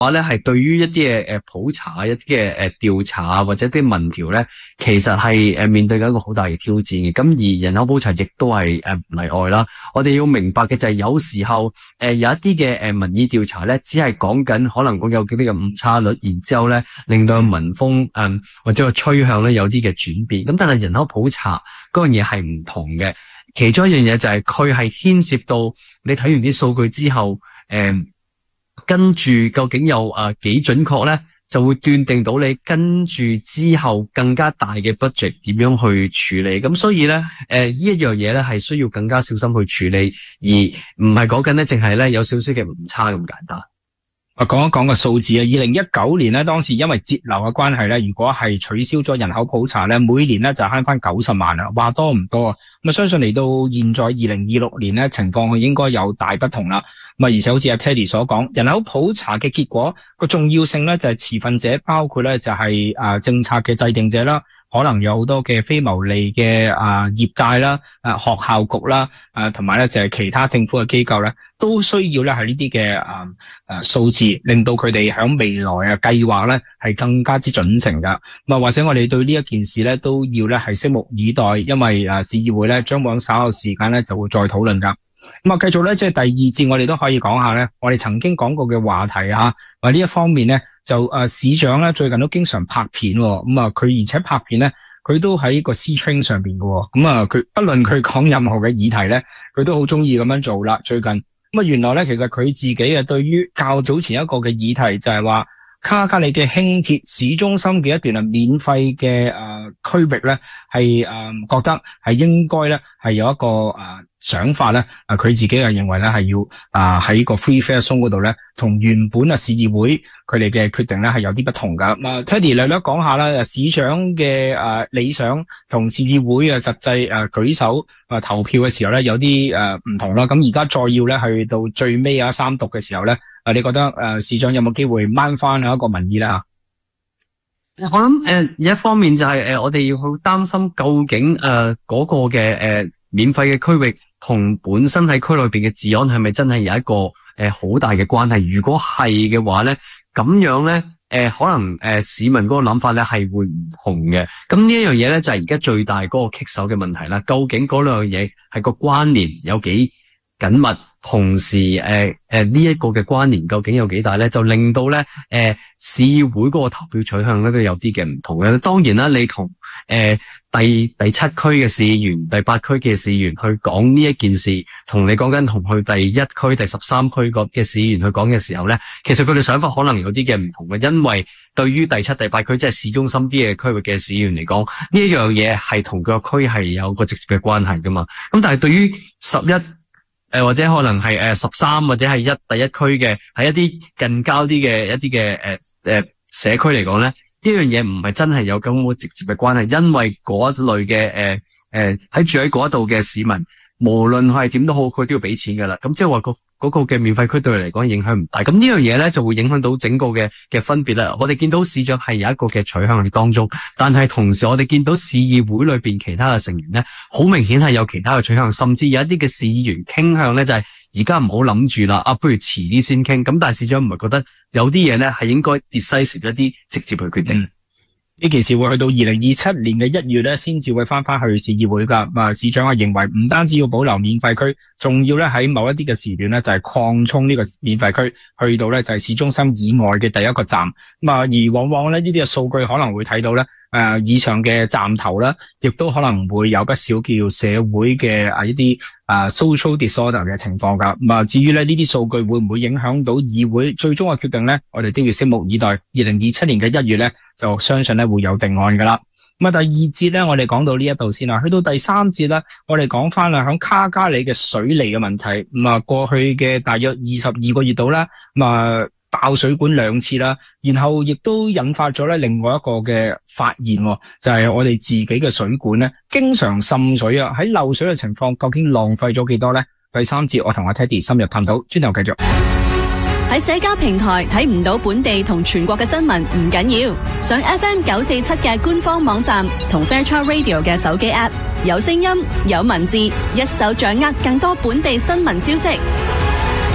話咧係對於一啲嘅普查、一啲嘅調查或者啲民調咧，其實係面對緊一個好大嘅挑戰嘅。咁而人口普查亦都係唔例外啦。我哋要明白嘅就係有時候有一啲嘅民意調查咧，只係講緊可能講有幾啲嘅誤差率，然之後咧令到民風或者個趨向咧有啲嘅轉變。咁但係人口普查嗰樣嘢係唔同嘅。其中一樣嘢就係佢係牽涉到你睇完啲數據之後，跟住究竟有幾準確咧，就會斷定到你跟住之後更加大嘅 budget 點樣去處理。咁所以咧，呢一樣嘢咧係需要更加小心去處理，而唔係講緊咧淨係咧有少少嘅誤差咁簡單。 講一講個數字啊，2019年咧，當時因為節流嘅關係咧，如果係取消咗人口普查咧，每年咧就慳翻90萬啦，話多唔多啊？咁相信嚟到現在2026年咧，情況應該有大不同啦。而且好似阿 Teddy 所講，人口普查嘅結果個重要性咧就係持份者包括咧就係政策嘅制定者啦，可能有好多嘅非牟利嘅業界啦、學校局啦、同埋咧就係其他政府嘅機構咧，都需要咧係呢啲嘅數字，令到佢哋響未來計劃咧係更加之準成噶。或者我哋對呢一件事咧都要咧係拭目以待，因為市議會咧將往稍後時間咧就會再討論噶。繼續咧，即係第二節，我哋都可以講下咧，我哋曾經講過嘅話題啊，呢一方面咧，就市長咧最近都經常拍片，佢而且拍片咧，佢都喺個 C-Train 上邊嘅，佢不論佢講任何嘅議題咧，佢都好中意咁樣做啦。最近原來咧，其實佢自己對於較早前一個嘅議題就係話卡加里嘅輕鐵市中心嘅一段免費嘅區域咧，係覺得係應該咧係有一個想法咧，佢自己又認為咧係要喺個 free fare zone 嗰度咧，同原本市議會佢哋嘅決定咧係有啲不同噶。Teddy 略略講下啦，市長嘅理想同市議會實際舉手投票嘅時候咧有啲唔同啦。咁而家再要咧去到最尾三讀嘅時候咧，你覺得市長有冇機會掹翻一個民意咧吓？ 我諗一方面就係我哋要好擔心究竟嗰個嘅免費嘅區域同本身喺區裏邊嘅治安係咪真係有一個好大嘅關係？如果係嘅話咧，咁樣咧可能市民嗰個諗法咧係會唔同嘅。咁呢一樣嘢咧就係而家最大嗰個棘手嘅問題啦。究竟嗰兩樣嘢係個關聯有幾緊密？同時呢一個嘅關聯究竟有幾大咧，就令到咧市議會嗰個投票取向咧都有啲嘅唔同嘅。當然啦，你同第7區嘅市議員、第8區嘅市議員去講呢一件事，同你講緊同去第1區、第13區嘅市議員去講嘅時候咧，其實佢哋想法可能有啲嘅唔同嘅。因為對於第7、第8區即係市中心啲嘅區域嘅市議員嚟講，呢一樣嘢係同個區係有個直接嘅關係噶嘛。咁但係對於11或者可能係13或者係第一區嘅，喺一啲近郊啲嘅一啲嘅社區嚟講咧，呢樣嘢唔係真係有咁直接嘅關係，因為嗰一類嘅喺住喺嗰度嘅市民，無論係點都好，佢都要俾錢噶啦。咁即係話嗰個嘅免費區對佢嚟講影響唔大。咁呢樣嘢咧就會影響到整個嘅分別啦。我哋見到市長係有一個嘅取向喺當中，但係同時我哋見到市議會裏邊其他嘅成員咧，好明顯係有其他嘅取向，甚至有一啲嘅市議員傾向咧就係而家唔好諗住啦，不如遲啲先傾。咁但係市長唔係覺得有啲嘢咧係應該 decisive 一啲，直接去決定。 呢件事會去到2027年嘅1月咧，先至會翻去市議會噶。市長認為唔單止要保留免費區，仲要咧喺某一啲嘅時段咧，就係擴充呢個免費區，去到咧就係市中心以外嘅第一個站。而往往咧呢啲嘅數據可能會睇到咧，以上嘅站頭咧，亦都可能會有不少叫社會嘅一啲social disorder 嘅情況噶。至於咧呢啲數據會唔會影響到議會最終嘅決定咧，我哋都要拭目以待。2027年嘅1月咧，就相信咧會有定案噶啦。第二節咧，我哋講到呢一度先啦。去到第3節咧，我哋講翻響卡加里嘅水利嘅問題。過去嘅大約22個月度啦，爆水管2次啦，然後亦都引發咗咧另外一個嘅發現，就係我哋自己嘅水管咧，經常滲水啊。喺漏水嘅情況，究竟浪費咗幾多咧？第3節我同阿 Teddy 深入探討，轉頭繼續。 喺社交平台睇唔到本地同全國嘅新聞唔緊要，上 FM947嘅官方網站同 Fairchild Radio 嘅手機 App， 有聲音有文字，一手掌握更多本地新聞消息。